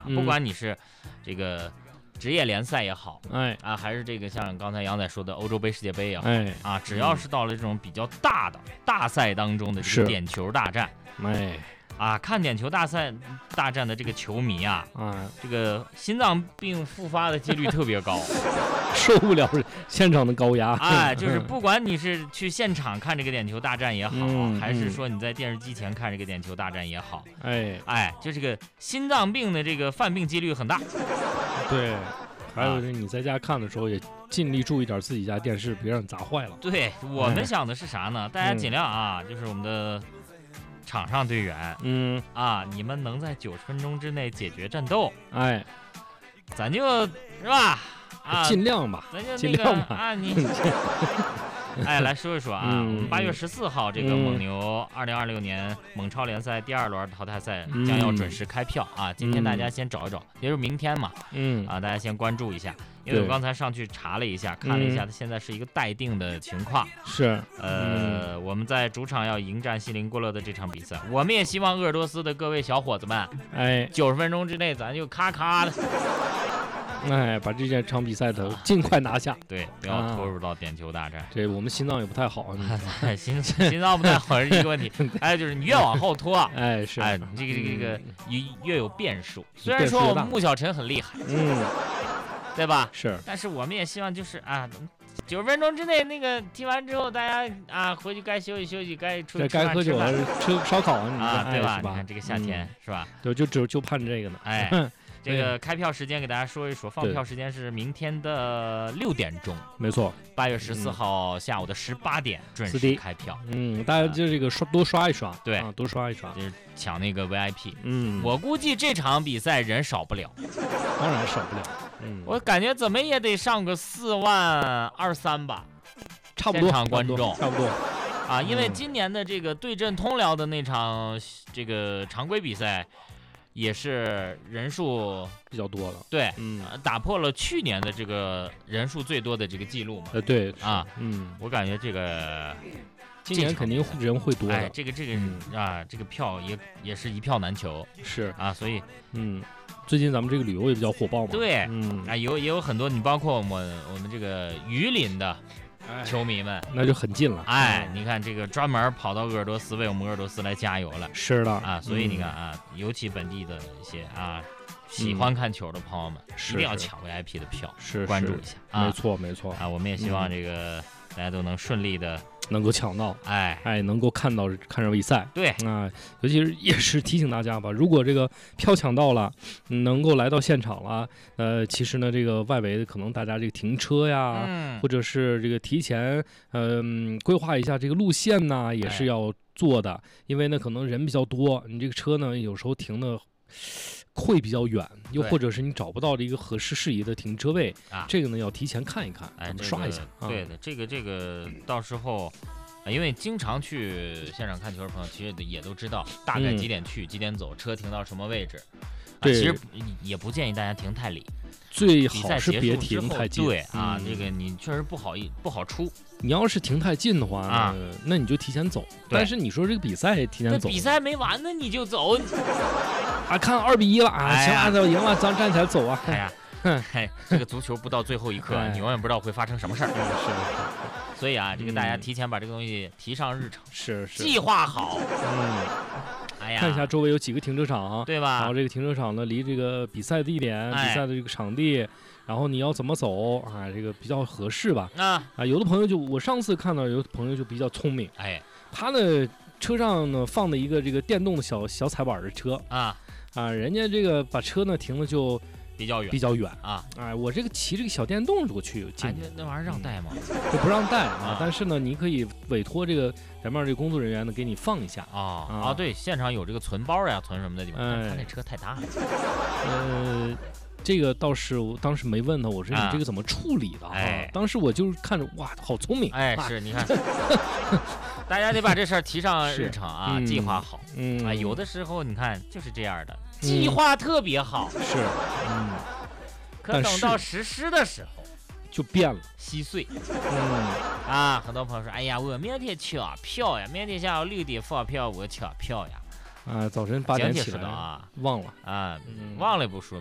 不管你是这个职业联赛也好，还是这个像刚才杨仔说的欧洲杯、世界杯也好，只要是到了这种比较大的大赛当中的这个点球大战，看点球大战的这个球迷这个心脏病复发的几率特别高， 受不了现场的高压。 就是不管你是去现场看这个点球大战也好，还是说你在电视机前看这个点球大战也好，就这个心脏病的这个犯病几率很大。 对，还有是你在家看的时候也尽力注意点自己家电视，别让砸坏了。 对，我们想的是啥呢？大家尽量就是我们的场上队员，你们能在90分钟之内解决战斗，咱就是吧， 尽量吧， 咱就尽量吧你来说一说我们8月14号这个蒙牛2026年蒙超联赛第2轮淘汰赛将要准时开票今天大家先找一找，也就是明天嘛，大家先关注一下，因为我刚才上去查了一下，看了一下，它现在是一个待定的情况。 是， 我们在主场要迎战锡林郭勒的这场比赛，我们也希望鄂尔多斯的各位小伙子们，90分钟之内咱就咔咔的。 把这场比赛的尽快拿下， 对，不要拖入到点球大战。 这我们心脏也不太好， 心脏不太好是一个问题。就是你越往后拖， 是， 这个越有变数。虽然说我们穆小晨很厉害，对吧？ 是， 但是我们也希望就是90分钟之内那个踢完之后，大家回去该休息休息，该出去该喝酒了，吃烧烤对吧？ 是吧？ 你看这个夏天是吧？ 对，就盼这个呢。 这个开票时间给大家说一说，放票时间是明天的6点钟， 没错 ，8月14号下午的18点准时开票。 大家就这个多刷一刷， 对， 多刷一刷， 就是抢那个 VIP。我估计这场比赛人少不了， 当然少不了。 我感觉怎么也得上个4万2、3吧， 差不多。 现场观众差不多。 因为今年的这个对阵通辽的那场这个常规比赛。也是人数比较多了， 对，打破了去年的这个人数最多的这个记录嘛。 对我感觉这个今年肯定人会多的。 这个这个票也是一票难求， 是所以最近咱们这个旅游也比较火爆嘛。 对，也有很多，你包括我们这个榆林的。球迷们那就很近了， 你看这个专门跑到鄂尔多斯为我们鄂尔多斯来加油了， 是的所以你看尤其本地的一些喜欢看球的朋友们，一定要抢 VIP 的票，关注一下没错我们也希望这个大家都能顺利的能够抢到，能够看上比赛， 对尤其是也是提醒大家吧，如果这个票抢到了，能够来到现场了，其实呢，这个外围可能大家这个停车呀，或者是这个提前规划一下这个路线呢，也是要做的，因为呢可能人比较多，你这个车呢有时候停的会比较远，又或者是你找不到一个合适适宜的停车位，这个呢要提前看一看，咱们刷一下。 对的，这个到时候，因为经常去现场看球的朋友，其实也都知道大概几点去、几点走，车停到什么位置。其实也不建议大家停太里， 最好是别停太近。 对这个你确实不好出。 你要是停太近的话，那你就提前走。但是你说这个比赛提前走， 比赛没完呢，你就走。 看2-1了行了，赢了，咱站起来走啊！ 这个足球不到最后一刻，你永远不知道会发生什么事儿。 是， 所以这个大家提前把这个东西提上日程， 是计划好。 看一下周围有几个停车场， 对吧？ 然后这个停车场呢，离这个比赛地点、比赛的这个场地，然后你要怎么走这个比较合适吧？有的朋友我上次看到有的朋友就比较聪明，他呢车上呢放的一个这个电动的小踩板的车人家这个把车呢停的就比较远我这个骑这个小电动过去有近， 那玩意儿让带吗？ 这不让带但是呢，你可以委托这个咱们这个工作人员呢给你放一下对，现场有这个存包呀、存什么的地方，但是他那车太大了。 这个倒是我当时没问他，我说你这个怎么处理的当时我就是看着哇，好聪明是你看。大家得把这事儿提上日程计划好。有的时候你看就是这样的，计划特别好， 是， 可等到实施的时候就变了， 稀碎。很多朋友说，哎呀，我明天抢票呀，明天下午6点放票，我抢票呀。 啊，早晨8点起来啊， 忘了啊，忘了也不说。